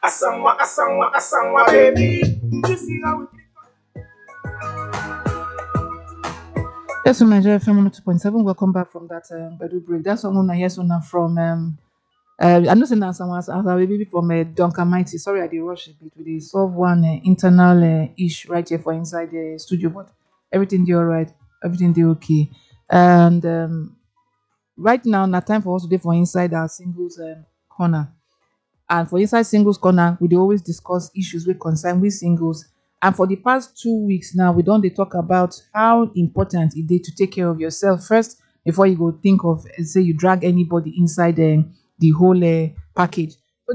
Asanwa, baby. You see how we Yes, on Nigeria FM 2.7. Welcome back from that Bedu break. That's someone I yes one from I'm not saying that someone as a baby from Duncan Mighty. Sorry, I did rush a bit. We did solve one internal issue right here for inside the studio, but everything did alright, everything did okay. And right now time for us today for inside our singles corner. And for inside singles corner, we dey always discuss issues wey concern we singles. And for the past 2 weeks now, we don dey talk about how important e dey to take care of yourself first before you go think of say you drag anybody inside the whole package. So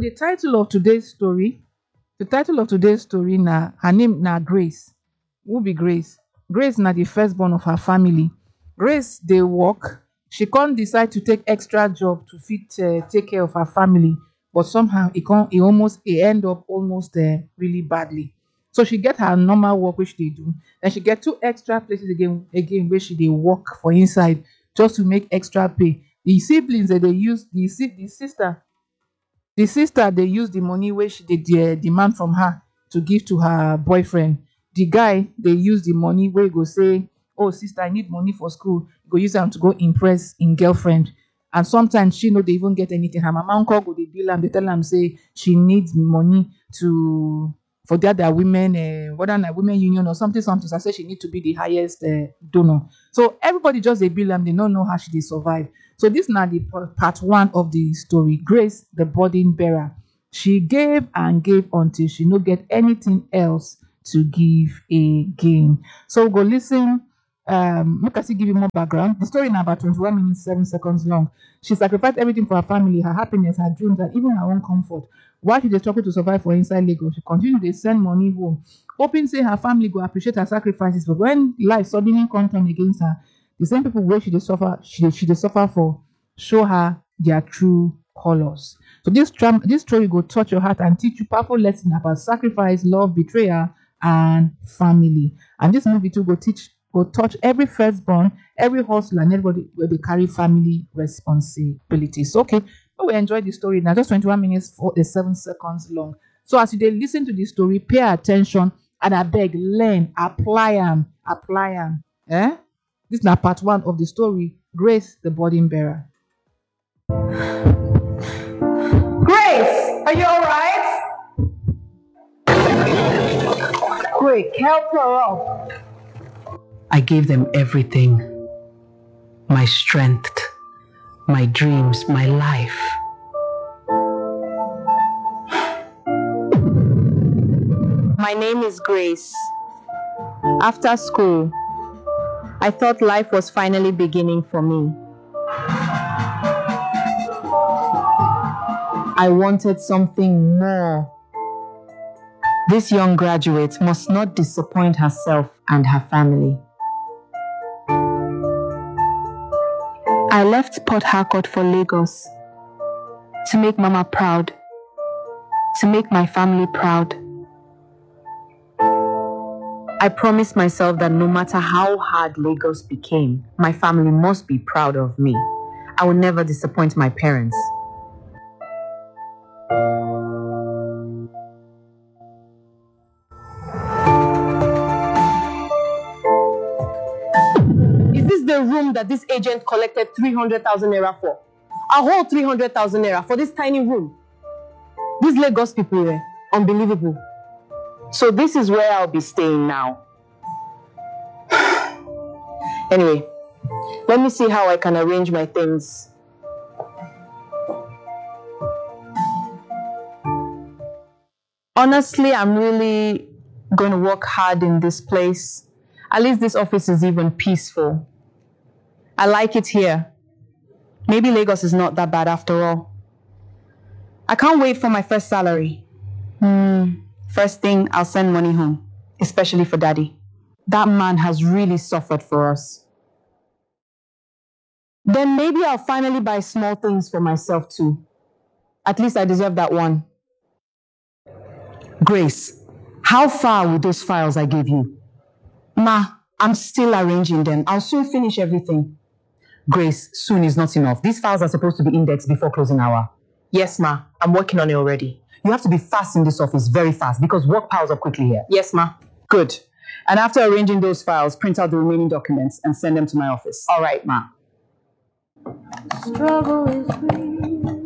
the title of today's story na her name na Grace. Who be Grace? Grace na the firstborn of her family. Grace dey work. She can't decide to take extra job to fit take care of her family, but somehow it end up almost really badly. So she get her normal work which they do, then she get two extra places again where she dey work for inside just to make extra pay. The siblings that they use the sister they use the money where she dey demand from her to give to her boyfriend. The guy they use the money where he go say, "Oh sister, I need money for school." He go use them to go impress in girlfriend. And sometimes she know they even get anything. Her mama uncle go they bill am, they tell am say she needs money to for the other women, whether na women union or something. So I say she need to be the highest donor. So everybody just they bill am, they don't know how she dey survive. So this now the part one of the story. Grace, the burden bearer. She gave and gave until she no get anything else to give again. So go listen. Make I still give you more background. The story now about 21 minutes, 7 seconds long. She sacrificed everything for her family, her happiness, her dreams, and even her own comfort. While she dey struggle to survive for inside Lagos, she continued to send money home, hoping say her family go appreciate her sacrifices. But when life suddenly come turn against her, the same people where she dey suffer for, show her their true colors. So this story go touch your heart and teach you powerful lesson about sacrifice, love, betrayal, and family. And this movie too go touch every firstborn, every hustler, and everybody where they carry family responsibilities. So, okay, so we enjoy the story now. Just 21 minutes 47 seconds long. So as you dey listen to the story, pay attention and I beg, learn, apply them. Eh? This is now part one of the story. Grace, the burden bearer. Grace, are you alright? Quick, help her up. I gave them everything, my strength, my dreams, my life. My name is Grace. After school, I thought life was finally beginning for me. I wanted something more. This young graduate must not disappoint herself and her family. I left Port Harcourt for Lagos to make Mama proud, to make my family proud. I promised myself that no matter how hard Lagos became, my family must be proud of me. I will never disappoint my parents. Is this the room that this agent collected 300,000 naira for? A whole 300,000 naira for this tiny room. These Lagos people here, unbelievable. So this is where I'll be staying now. Anyway, let me see how I can arrange my things. Honestly, I'm really going to work hard in this place. At least this office is even peaceful. I like it here. Maybe Lagos is not that bad after all. I can't wait for my first salary. First thing, I'll send money home, especially for Daddy. That man has really suffered for us. Then maybe I'll finally buy small things for myself too. At least I deserve that one. Grace, how far with those files I gave you? Ma, I'm still arranging them. I'll soon finish everything. Grace, soon is not enough. These files are supposed to be indexed before closing hour. Yes, Ma. I'm working on it already. You have to be fast in this office, very fast, because work piles up quickly here. Yes, ma. Good. And after arranging those files, print out the remaining documents and send them to my office. All right, ma. Struggle is real.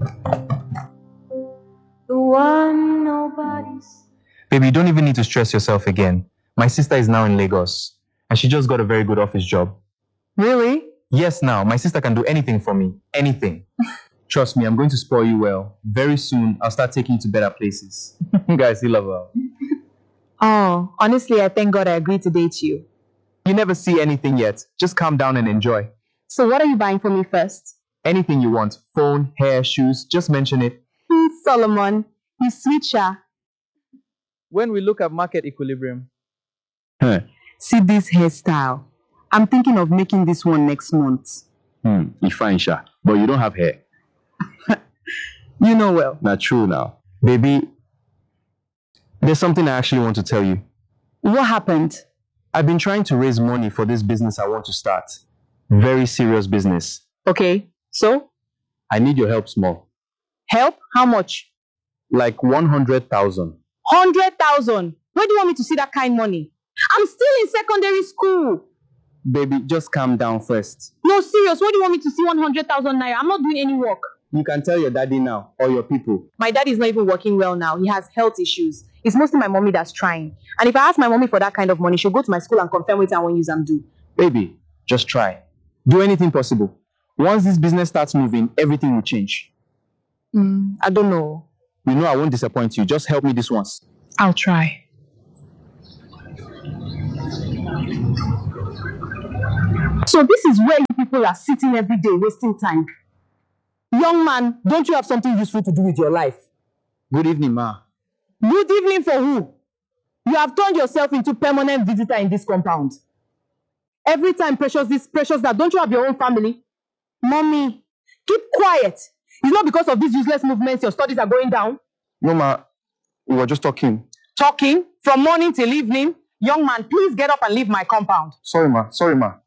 The one nobody's. Baby, you don't even need to stress yourself again. My sister is now in Lagos, and she just got a very good office job. Really? Yes, now, my sister can do anything for me. Anything. Trust me, I'm going to spoil you well. Very soon, I'll start taking you to better places. Guys, you love her. Oh, honestly, I thank God I agreed to date you. You never see anything yet. Just calm down and enjoy. So what are you buying for me first? Anything you want. Phone, hair, shoes, just mention it. Solomon, you sweet sha. When we look at market equilibrium. See this hairstyle. I'm thinking of making this one next month. You fine, Sha, but you don't have hair. You know well. Not true now. Baby, there's something I actually want to tell you. What happened? I've been trying to raise money for this business I want to start. Very serious business. Okay, so? I need your help small. Help? How much? Like 100,000. 100,000. Where do you want me to see that kind money? I'm still in secondary school. Baby, just calm down first. No, serious. Where do you want me to see 100,000 naira? I'm not doing any work. You can tell your daddy now, or your people. My dad is not even working well now. He has health issues. It's mostly my mommy that's trying. And if I ask my mommy for that kind of money, she'll go to my school and confirm what I won't use and do. Baby, just try. Do anything possible. Once this business starts moving, everything will change. I don't know. You know I won't disappoint you. Just help me this once. I'll try. So this is where you people are sitting every day wasting time. Young man, don't you have something useful to do with your life? Good evening, ma. Good evening for who? You have turned yourself into permanent visitor in this compound. Every time precious this, precious that, don't you have your own family? Mommy, keep quiet. It's not because of these useless movements your studies are going down. No, ma. We were just talking. Talking from morning till evening. Young man, please get up and leave my compound. Sorry, ma. Sorry, ma.